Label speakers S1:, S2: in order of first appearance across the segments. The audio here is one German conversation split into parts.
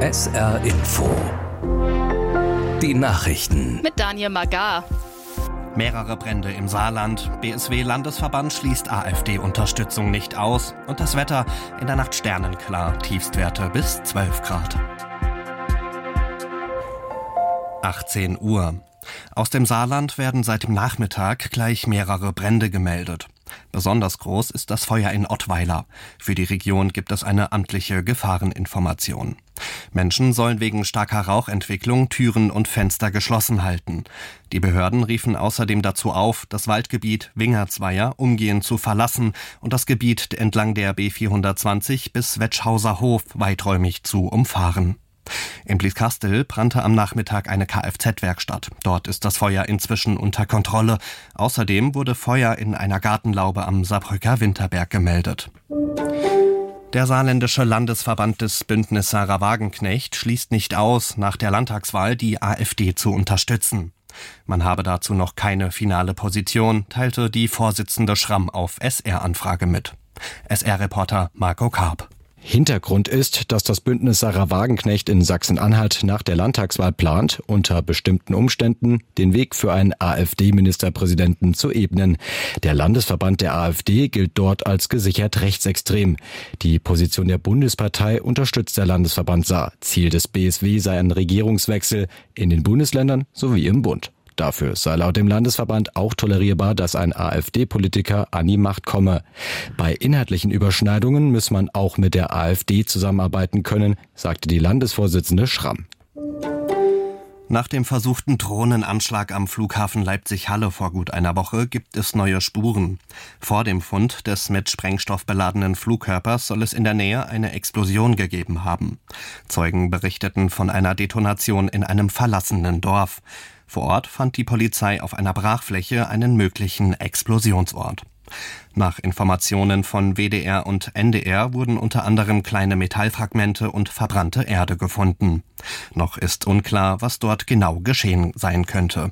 S1: SR Info. Die Nachrichten.
S2: Mit Daniel Magar.
S3: Mehrere Brände im Saarland. BSW-Landesverband schließt AfD-Unterstützung nicht aus. Und das Wetter in der Nacht sternenklar. Tiefstwerte bis 12 Grad. 18 Uhr. Aus dem Saarland werden seit dem Nachmittag gleich mehrere Brände gemeldet. Besonders groß ist das Feuer in Ottweiler. Für die Region gibt es eine amtliche Gefahreninformation. Menschen sollen wegen starker Rauchentwicklung Türen und Fenster geschlossen halten. Die Behörden riefen außerdem dazu auf, das Waldgebiet Wingertsweier umgehend zu verlassen und das Gebiet entlang der B420 bis Wetschhauser Hof weiträumig zu umfahren. In Blieskastel brannte am Nachmittag eine Kfz-Werkstatt. Dort ist das Feuer inzwischen unter Kontrolle. Außerdem wurde Feuer in einer Gartenlaube am Saarbrücker Winterberg gemeldet. Der saarländische Landesverband des Bündnis Sarah Wagenknecht schließt nicht aus, nach der Landtagswahl die AfD zu unterstützen. Man habe dazu noch keine finale Position, teilte die Vorsitzende Schramm auf SR-Anfrage mit. SR-Reporter Marco Karp.
S4: Hintergrund ist, dass das Bündnis Sarah Wagenknecht in Sachsen-Anhalt nach der Landtagswahl plant, unter bestimmten Umständen den Weg für einen AfD-Ministerpräsidenten zu ebnen. Der Landesverband der AfD gilt dort als gesichert rechtsextrem. Die Position der Bundespartei unterstützt der Landesverband Saar. Ziel des BSW sei ein Regierungswechsel in den Bundesländern sowie im Bund. Dafür sei laut dem Landesverband auch tolerierbar, dass ein AfD-Politiker an die Macht komme. Bei inhaltlichen Überschneidungen muss man auch mit der AfD zusammenarbeiten können, sagte die Landesvorsitzende Schramm.
S3: Nach dem versuchten Drohnenanschlag am Flughafen Leipzig-Halle vor gut einer Woche gibt es neue Spuren. Vor dem Fund des mit Sprengstoff beladenen Flugkörpers soll es in der Nähe eine Explosion gegeben haben. Zeugen berichteten von einer Detonation in einem verlassenen Dorf. Vor Ort fand die Polizei auf einer Brachfläche einen möglichen Explosionsort. Nach Informationen von WDR und NDR wurden unter anderem kleine Metallfragmente und verbrannte Erde gefunden. Noch ist unklar, was dort genau geschehen sein könnte.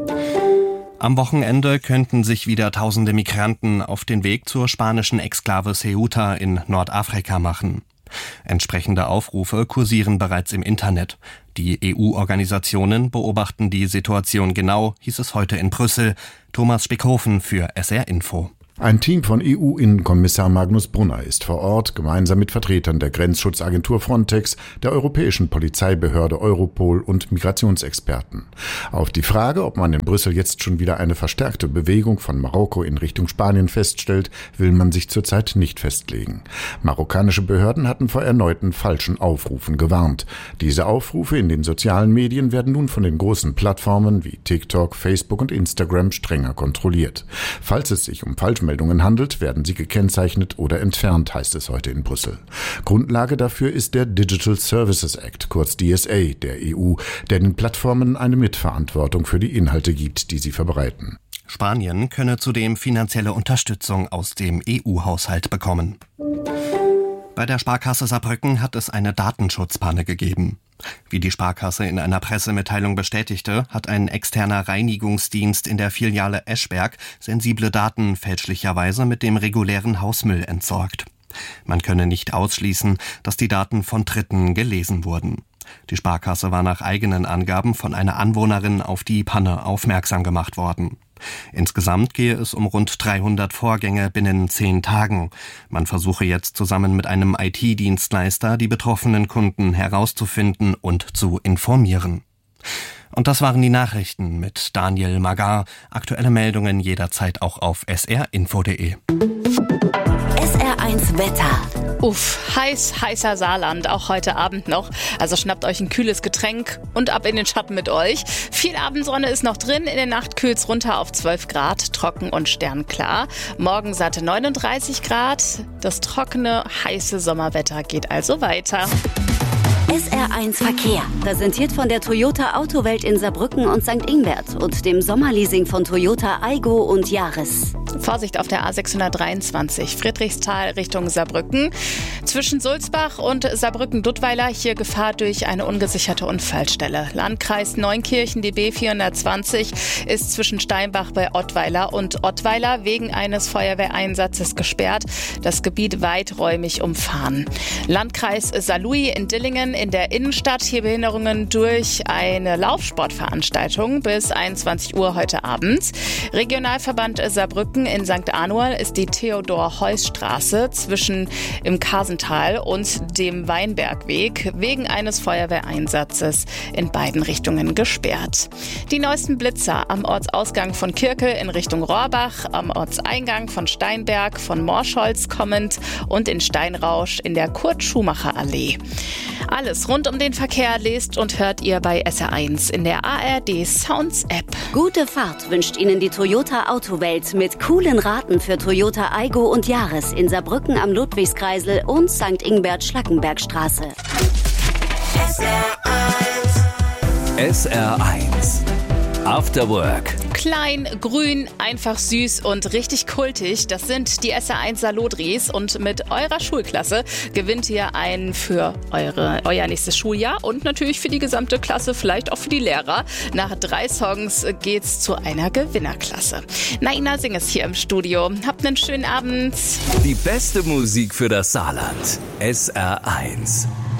S3: Am Wochenende könnten sich wieder tausende Migranten auf den Weg zur spanischen Exklave Ceuta in Nordafrika machen. Entsprechende Aufrufe kursieren bereits im Internet. Die EU-Organisationen beobachten die Situation genau, hieß es heute in Brüssel. Thomas Spickhofen für SR Info.
S5: Ein Team von EU-Innenkommissar Magnus Brunner ist vor Ort, gemeinsam mit Vertretern der Grenzschutzagentur Frontex, der europäischen Polizeibehörde Europol und Migrationsexperten. Auf die Frage, ob man in Brüssel jetzt schon wieder eine verstärkte Bewegung von Marokko in Richtung Spanien feststellt, will man sich zurzeit nicht festlegen. Marokkanische Behörden hatten vor erneuten falschen Aufrufen gewarnt. Diese Aufrufe in den sozialen Medien werden nun von den großen Plattformen wie TikTok, Facebook und Instagram strenger kontrolliert. Falls es sich um Falschmeldungen handelt, werden sie gekennzeichnet oder entfernt, heißt es heute in Brüssel. Grundlage dafür ist der Digital Services Act, kurz DSA, der EU, der den Plattformen eine Mitverantwortung für die Inhalte gibt, die sie verbreiten.
S3: Spanien könne zudem finanzielle Unterstützung aus dem EU-Haushalt bekommen. Bei der Sparkasse Saarbrücken hat es eine Datenschutzpanne gegeben. Wie die Sparkasse in einer Pressemitteilung bestätigte, hat ein externer Reinigungsdienst in der Filiale Eschberg sensible Daten fälschlicherweise mit dem regulären Hausmüll entsorgt. Man könne nicht ausschließen, dass die Daten von Dritten gelesen wurden. Die Sparkasse war nach eigenen Angaben von einer Anwohnerin auf die Panne aufmerksam gemacht worden. Insgesamt gehe es um rund 300 Vorgänge binnen 10 Tagen. Man versuche jetzt zusammen mit einem IT-Dienstleister die betroffenen Kunden herauszufinden und zu informieren. Und das waren die Nachrichten mit Daniel Magar. Aktuelle Meldungen jederzeit auch auf srinfo.de.
S6: SR1 Wetter.
S2: Heißer Saarland, auch heute Abend noch. Also schnappt euch ein kühles Getränk und ab in den Schatten mit euch. Viel Abendsonne ist noch drin, in der Nacht kühlt's runter auf 12 Grad, trocken und sternklar. Morgen satte 39 Grad. Das trockene, heiße Sommerwetter geht also weiter.
S6: SR1 Verkehr, präsentiert von der Toyota Autowelt in Saarbrücken und St. Ingbert und dem Sommerleasing von Toyota Aygo und Yaris.
S2: Vorsicht auf der A623 Friedrichsthal Richtung Saarbrücken. Zwischen Sulzbach und Saarbrücken-Duttweiler hier Gefahr durch eine ungesicherte Unfallstelle. Landkreis Neunkirchen, die B420, ist zwischen Steinbach bei Ottweiler und Ottweiler wegen eines Feuerwehreinsatzes gesperrt. Das Gebiet weiträumig umfahren. Landkreis Saarlouis in Dillingen in der Innenstadt. Hier Behinderungen durch eine Laufsportveranstaltung bis 21 Uhr heute Abend. Regionalverband Saarbrücken in St. Anual ist die Theodor-Heuss-Straße zwischen im Karsental und dem Weinbergweg wegen eines Feuerwehreinsatzes in beiden Richtungen gesperrt. Die neuesten Blitzer am Ortsausgang von Kirke in Richtung Rohrbach, am Ortseingang von Steinberg, von Morscholz kommend und in Steinrausch in der Kurt-Schumacher-Allee. Alles rund um den Verkehr lest und hört ihr bei SR1 in der ARD Sounds App.
S6: Gute Fahrt wünscht Ihnen die Toyota Autowelt mit coolen Raten für Toyota Aygo und Yaris in Saarbrücken am Ludwigskreisel und St. Ingbert-Schlackenbergstraße.
S1: SR1 After Work.
S2: Klein, grün, einfach süß und richtig kultig. Das sind die SR1 Salodris und mit eurer Schulklasse gewinnt ihr einen für euer nächstes Schuljahr und natürlich für die gesamte Klasse, vielleicht auch für die Lehrer. Nach 3 Songs geht's zu einer Gewinnerklasse. Naina Singh ist hier im Studio. Habt einen schönen Abend.
S1: Die beste Musik für das Saarland. SR1.